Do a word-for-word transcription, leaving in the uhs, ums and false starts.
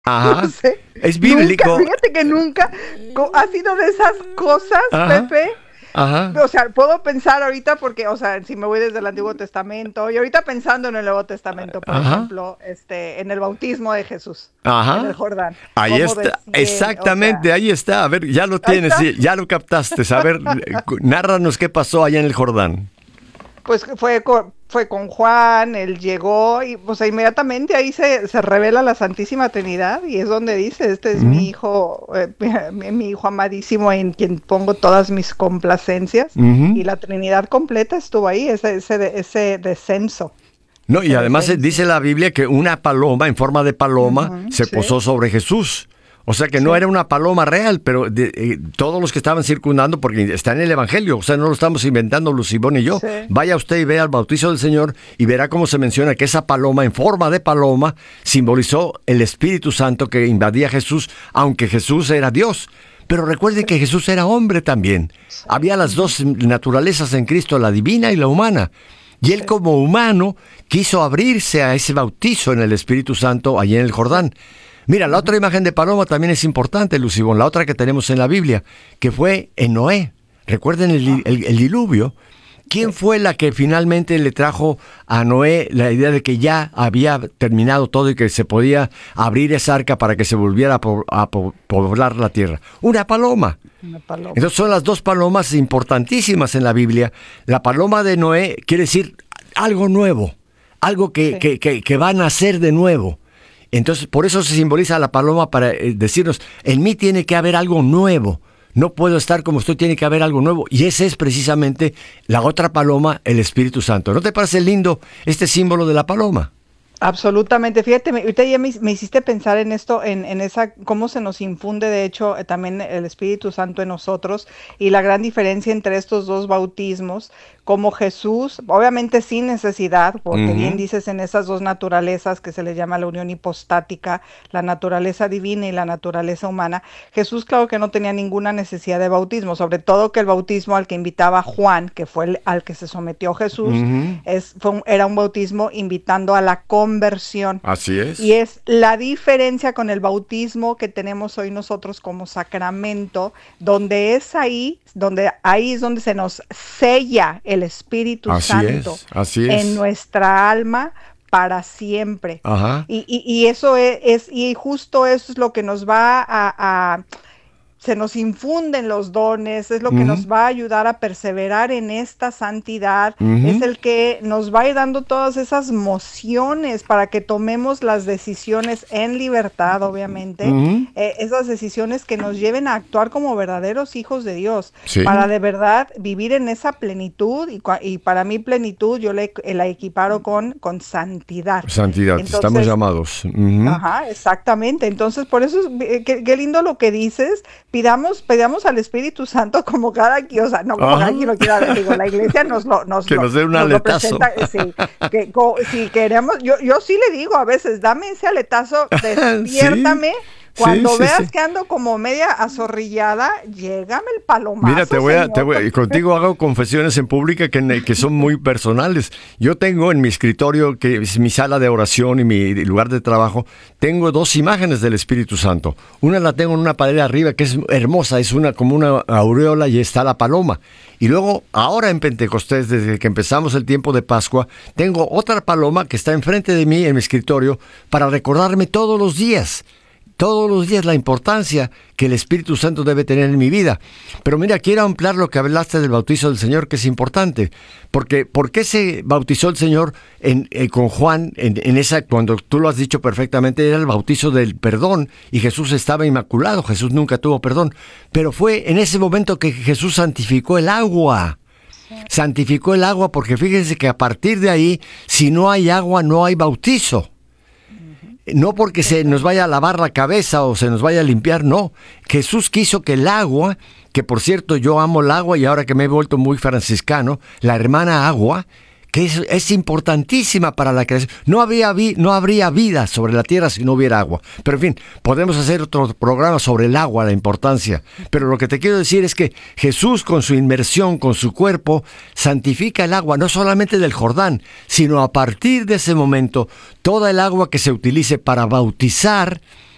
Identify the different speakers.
Speaker 1: Ajá.
Speaker 2: No sé.
Speaker 1: Es bíblico.
Speaker 2: Nunca, fíjate que nunca co- ha sido de esas cosas,
Speaker 1: Ajá.
Speaker 2: Pepe.
Speaker 1: Ajá.
Speaker 2: O sea, puedo pensar ahorita porque, o sea, si me voy desde el Antiguo Testamento y ahorita pensando en el Nuevo Testamento, por
Speaker 1: Ajá.
Speaker 2: ejemplo, este, en el bautismo de Jesús, en el
Speaker 1: Ajá.
Speaker 2: Jordán,
Speaker 1: Ahí
Speaker 2: cómo
Speaker 1: está,
Speaker 2: desciende, o
Speaker 1: exactamente,
Speaker 2: sea,
Speaker 1: ahí está. A ver, ya lo
Speaker 2: ahí
Speaker 1: tienes,
Speaker 2: está.
Speaker 1: sí, ya lo captaste. A ver, eh, cu- nárranos qué pasó allá en el Jordán.
Speaker 2: Pues fue con, fue con Juan, él llegó y pues inmediatamente ahí se, se revela la Santísima Trinidad y es donde dice, este es mi
Speaker 1: Ujú,
Speaker 2: hijo, eh, mi, mi hijo amadísimo en quien pongo todas mis complacencias
Speaker 1: ujú.
Speaker 2: y la Trinidad completa estuvo ahí, ese, ese, ese descenso,
Speaker 1: No, y
Speaker 2: ese
Speaker 1: además eh,
Speaker 2: descenso.
Speaker 1: dice la Biblia que una paloma en forma de paloma
Speaker 2: Ujú,
Speaker 1: se
Speaker 2: sí,
Speaker 1: posó sobre Jesús. O sea que no
Speaker 2: sí.
Speaker 1: era una paloma real, pero de- eh, todos los que estaban circundando, porque está en el Evangelio, o sea, no lo estamos inventando Lucibón y yo.
Speaker 2: Sí,
Speaker 1: Vaya usted y vea el bautizo del Señor y verá cómo se menciona que esa paloma en forma de paloma simbolizó el Espíritu Santo que invadía a Jesús, aunque Jesús era Dios. Pero recuerde
Speaker 2: sí,
Speaker 1: que Jesús era hombre también.
Speaker 2: sí,
Speaker 1: Había las
Speaker 2: ujú,
Speaker 1: dos naturalezas en Cristo, la divina y la humana. Y él
Speaker 2: sí,
Speaker 1: como humano quiso abrirse a ese bautizo en el Espíritu Santo allí en el
Speaker 2: sí,
Speaker 1: Jordán. Mira, la otra
Speaker 2: ujú,
Speaker 1: imagen de paloma también es importante, Lucibón, la otra que tenemos en la Biblia, que fue en Noé. Recuerden el, di-
Speaker 2: ah,
Speaker 1: el- el diluvio. ¿Quién
Speaker 2: sí.
Speaker 1: fue la que finalmente le trajo a Noé la idea de que ya había terminado todo y que se podía abrir esa arca para que se volviera a, po- a po- poblar la tierra? Una paloma.
Speaker 2: Una paloma.
Speaker 1: Entonces son las dos palomas importantísimas en la Biblia. La paloma de Noé quiere decir algo nuevo, algo que,
Speaker 2: Sí.
Speaker 1: que, que, que va a nacer de nuevo. Entonces por eso se simboliza la paloma para eh, decirnos, en mí tiene que haber algo nuevo. No puedo estar como estoy, tiene que haber algo nuevo. Y ese es precisamente la otra paloma, el Espíritu Santo. ¿No te parece lindo este símbolo de la paloma?
Speaker 2: Absolutamente, fíjate, me, ahorita ya me, me hiciste pensar en esto, en, en esa, cómo se nos infunde de hecho eh, también el Espíritu Santo en nosotros y la gran diferencia entre estos dos bautismos, como Jesús, obviamente sin necesidad, porque bien
Speaker 1: Ujú.
Speaker 2: dices en esas dos naturalezas que se le llama la unión hipostática, la naturaleza divina y la naturaleza humana, Jesús claro que no tenía ninguna necesidad de bautismo, sobre todo que el bautismo al que invitaba Juan, que fue el, al que se sometió Jesús,
Speaker 1: Ujú.
Speaker 2: es, fue un- era un bautismo invitando a la conversión.
Speaker 1: Así
Speaker 2: Y
Speaker 1: es.
Speaker 2: es la diferencia con el bautismo que tenemos hoy nosotros como sacramento, donde es ahí, donde ahí es donde se nos sella el Espíritu
Speaker 1: Así
Speaker 2: Santo
Speaker 1: es. Así
Speaker 2: en
Speaker 1: es.
Speaker 2: nuestra alma para siempre.
Speaker 1: Ajá.
Speaker 2: Y, y- y eso es, es- y justo eso es lo que nos va a, a- se nos infunden los dones, es lo que
Speaker 1: Ujú.
Speaker 2: nos va a ayudar a perseverar en esta santidad, es
Speaker 1: Ujú.
Speaker 2: el que nos va a ir dando todas esas mociones para que tomemos las decisiones en libertad, obviamente,
Speaker 1: Ujú.
Speaker 2: eh, esas decisiones que nos lleven a actuar como verdaderos hijos de Dios, para
Speaker 1: Sí.
Speaker 2: de verdad vivir en esa plenitud, y, cua- y para mí plenitud yo le- la equiparo con, con santidad.
Speaker 1: Santidad, estamos
Speaker 2: Entonces,
Speaker 1: llamados. Ujú.
Speaker 2: ajá, exactamente. Entonces, por eso es eh, qué, qué lindo lo que dices. Pidamos, pidamos al Espíritu Santo como cada quien, o sea, no como cada
Speaker 1: Ajá.
Speaker 2: quien lo quiera ver. Digo, la iglesia nos lo, nos
Speaker 1: Que
Speaker 2: lo,
Speaker 1: nos dé un
Speaker 2: nos lo
Speaker 1: aletazo.
Speaker 2: presenta, eh, sí, que co- si queremos, yo, yo sí le digo a veces, dame ese aletazo,
Speaker 1: Sí,
Speaker 2: despiértame.
Speaker 1: sí,
Speaker 2: Cuando
Speaker 1: sí, sí.
Speaker 2: veas que ando como media azorrillada, llégame el
Speaker 1: Mira, te
Speaker 2: palomazo,
Speaker 1: voy a, te
Speaker 2: señor.
Speaker 1: voy a- contigo hago confesiones en pública que, ne- que son muy personales. Yo tengo en mi escritorio, que es mi sala de oración y mi lugar de trabajo, tengo dos imágenes del Espíritu Santo. Una la tengo en una pared arriba que es hermosa, es una como una aureola y está la paloma. Y luego, ahora en Pentecostés, desde que empezamos el tiempo de Pascua, tengo otra paloma que está enfrente de mí en mi escritorio para recordarme todos los días. Todos los días la importancia que el Espíritu Santo debe tener en mi vida. Pero mira, quiero ampliar lo que hablaste del bautizo del Señor, que es importante. Porque, ¿por qué se bautizó el Señor en, eh, con Juan en, en esa, cuando tú lo has dicho perfectamente, era el bautizo del perdón y Jesús estaba inmaculado, Jesús nunca tuvo perdón. Pero fue en ese momento que Jesús santificó el agua. Santificó el agua porque fíjense que a partir de ahí, si no hay agua, no hay bautizo. No porque se nos vaya a lavar la cabeza o se nos vaya a limpiar, no. Jesús quiso que el agua, que por cierto yo amo el agua y ahora que me he vuelto muy franciscano, la hermana agua, que es, es importantísima para la creación. No habría, vi, no habría vida sobre la tierra si no hubiera agua. Pero en fin, podemos hacer otro programa sobre el agua, la importancia. Pero lo que te quiero decir es que Jesús con su inmersión, con su cuerpo, santifica el agua, no solamente del Jordán, sino a partir de ese momento, toda el agua que se utilice para bautizar